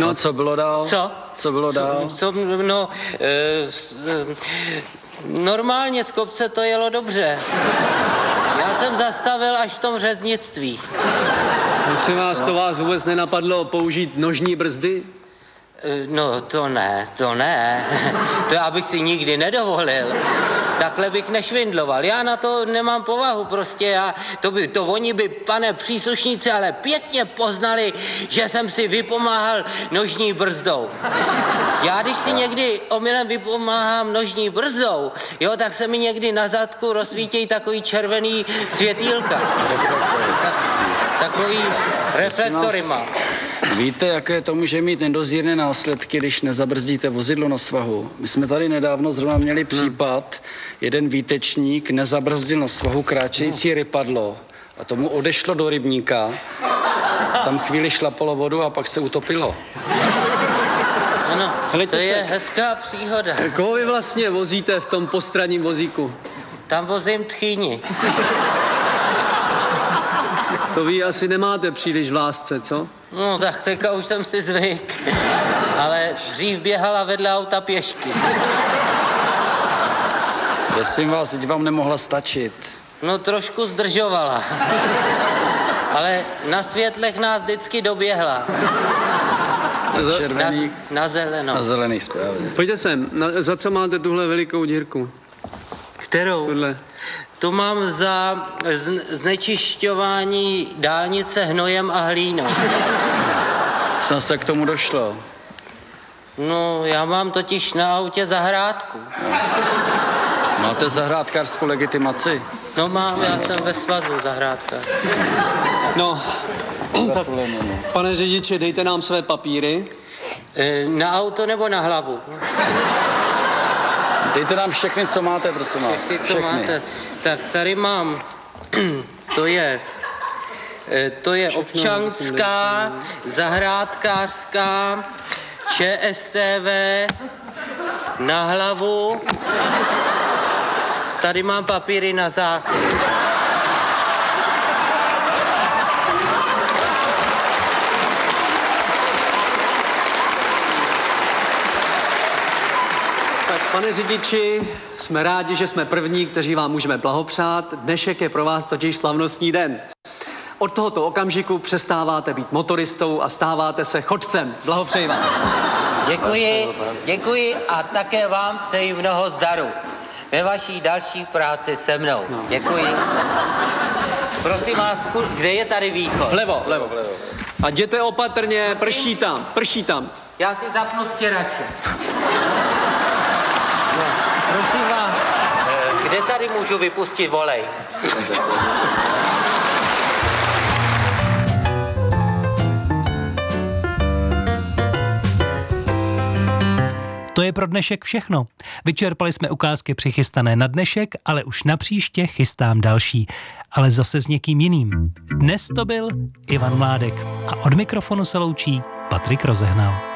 No, co bylo dál? Co bylo dál? Normálně z kopce to jelo dobře. Já jsem zastavil až v tom řeznictví. Prosím vás, to vás vůbec nenapadlo použít nožní brzdy? No, to ne. To já bych si nikdy nedovolil. Takhle bych nešvindloval. Já na to nemám povahu prostě. To oni by, pane příslušníci, ale pěkně poznali, že jsem si vypomáhal nožní brzdou. Já, když si někdy omylem vypomáhám nožní brzdou, jo, tak se mi někdy na zadku rozsvítějí takový červený světýlka. Takový reflektory má. Víte, jaké to může mít nedozírné následky, když nezabrzdíte vozidlo na svahu? My jsme tady nedávno zrovna měli případ, jeden výtečník nezabrzdil na svahu kráčející rypadlo a tomu odešlo do rybníka, tam chvíli šlapalo vodu a pak se utopilo. Ano, to je hezká příhoda. Koho vy vlastně vozíte v tom postranním vozíku? Tam vozím tchýni. To vy asi nemáte příliš v lásce, co? No tak teďka už jsem si zvyk. Ale dřív běhala vedle auta pěšky. Prosím vás, teď vám nemohla stačit. No trošku zdržovala. Ale na světlech nás vždycky doběhla. Červených, na zelenou. na zelených správně. Pojďte sem, za co máte tuhle velikou dírku? Kterou? Tohle. To mám za znečišťování dálnice hnojem a hlínou. Co se k tomu došlo? No, já mám totiž na autě zahrádku. Máte zahrádkářskou legitimaci? No mám, já jsem ve svazu zahrádka. No, tak, pane řidiči, dejte nám své papíry. Na auto nebo na hlavu? Dejte nám všechny, co máte, prosím vás. Co máte? Tak tady mám, to je občanská, zahrádkářská, ČSTV, na hlavu, tady mám papíry na záchod. Pane řidiči, jsme rádi, že jsme první, kteří vám můžeme blahopřát. Dnešek je pro vás totiž slavnostní den. Od tohoto okamžiku přestáváte být motoristou a stáváte se chodcem. Blahopřeji vám. Děkuji a také vám přeji mnoho zdaru ve vaší další práci se mnou. Děkuji. Prosím vás, kde je tady východ? Vlevo. A jděte opatrně, prší tam. Já si zapnu stěrače. Prosím vás, kde tady můžu vypustit volej? To je pro dnešek všechno. Vyčerpali jsme ukázky přichystané na dnešek, ale už na příště chystám další. Ale zase s někým jiným. Dnes to byl Ivan Mládek a od mikrofonu se loučí Patrik Rozehnal.